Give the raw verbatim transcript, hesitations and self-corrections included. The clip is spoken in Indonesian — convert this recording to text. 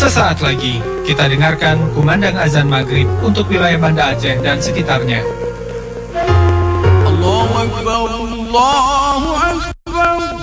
Sesaat lagi, kita dengarkan kumandang azan maghrib untuk wilayah Banda Aceh dan sekitarnya. Allahu Akbar, Allah